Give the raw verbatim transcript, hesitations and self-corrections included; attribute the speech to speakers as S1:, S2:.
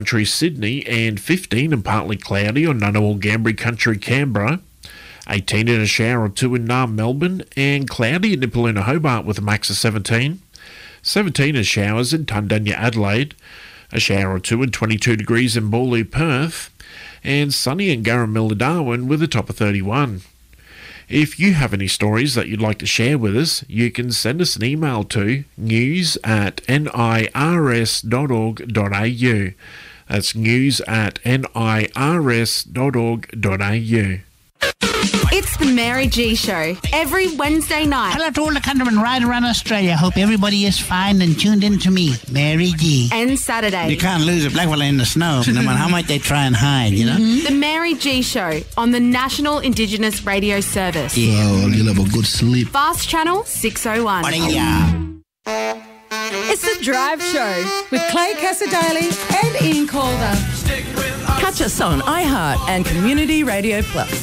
S1: Country Sydney, and fifteen and partly cloudy on Ngunnawal Ngambri Country Canberra. eighteen and a shower or two in Naarm Melbourne, and cloudy in Nipaluna Hobart with a max of seventeen. seventeen and showers in Tundanya Adelaide. A shower or two and twenty-two degrees in Bawley Perth, and sunny in Garramilla Darwin with a top of thirty-one. If you have any stories that you'd like to share with us, you can send us an email to news at nirs dot org dot a u. That's news at nirs dot org dot a u.
S2: It's the Mary G Show, every Wednesday night.
S3: Hello to all the countrymen right around Australia. Hope everybody is fine and tuned in to me, Mary G.
S2: And Saturday.
S3: You can't lose a black fella in the snow, no matter how much they try and hide, you know?
S2: Mm-hmm. The Mary G Show on the National Indigenous Radio Service.
S3: Yeah.
S4: Oh, you'll have a good sleep.
S2: Fast Channel six oh one.
S5: It's The Drive Show with Clay Casadale and Ian Calder.
S6: Catch us on iHeart and Community Radio Plus.